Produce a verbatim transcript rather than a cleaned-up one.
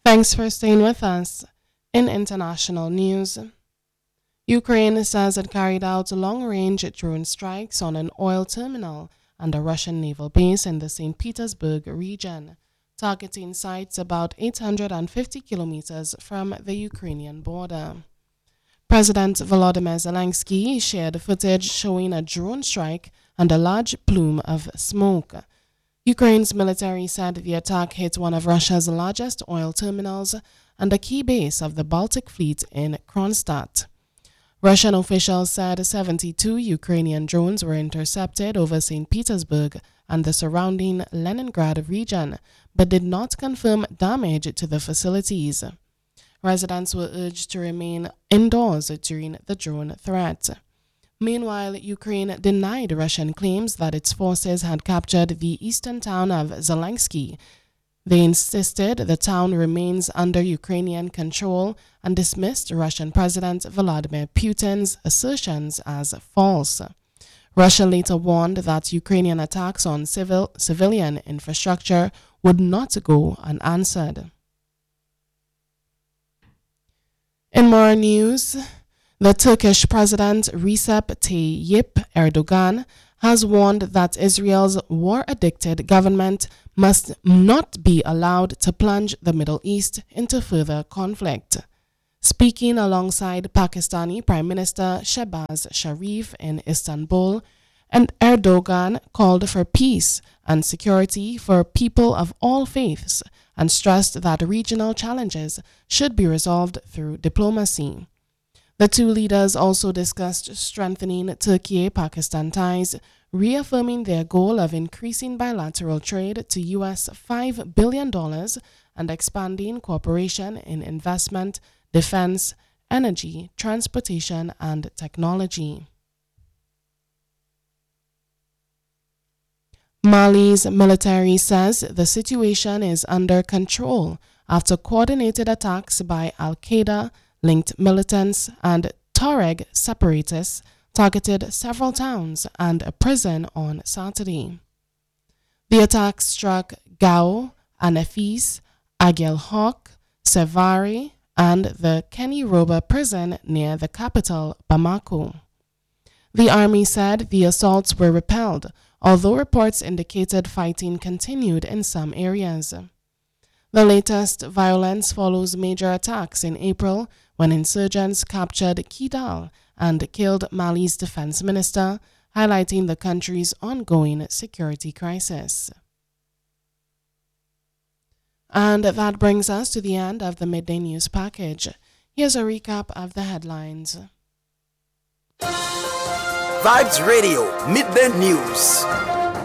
Thanks for staying with us. In international news, Ukraine says it carried out long-range drone strikes on an oil terminal and a Russian naval base in the Saint Petersburg region, targeting sites about eight hundred fifty kilometers from the Ukrainian border. President Volodymyr Zelensky shared footage showing a drone strike and a large plume of smoke. Ukraine's military said the attack hit one of Russia's largest oil terminals and a key base of the Baltic Fleet in Kronstadt. Russian officials said seventy-two Ukrainian drones were intercepted over Saint Petersburg and the surrounding Leningrad region, but did not confirm damage to the facilities. Residents were urged to remain indoors during the drone threat. Meanwhile, Ukraine denied Russian claims that its forces had captured the eastern town of Zelensky. They insisted the town remains under Ukrainian control and dismissed Russian President Vladimir Putin's assertions as false. Russia later warned that Ukrainian attacks on civil civilian infrastructure would not go unanswered. In more news, the Turkish President Recep Tayyip Erdogan has warned that Israel's war-addicted government must not be allowed to plunge the Middle East into further conflict. Speaking alongside Pakistani Prime Minister Shehbaz Sharif in Istanbul, and Erdogan called for peace and security for people of all faiths and stressed that regional challenges should be resolved through diplomacy. The two leaders also discussed strengthening Turkey-Pakistan ties, reaffirming their goal of increasing bilateral trade to U S five billion dollars and expanding cooperation in investment, defense, energy, transportation, and technology. Mali's military says the situation is under control after coordinated attacks by Al-Qaeda linked militants and Tuareg separatists targeted several towns and a prison on Saturday. The attacks struck Gao, Anafis, Aguelhok, Sevare, and the Keniroba prison near the capital, Bamako. The army said the assaults were repelled, although reports indicated fighting continued in some areas. The latest violence follows major attacks in April when insurgents captured Kidal and killed Mali's defense minister, highlighting the country's ongoing security crisis. And that brings us to the end of the Midday News package. Here's a recap of the headlines. Vibes Radio Midday News.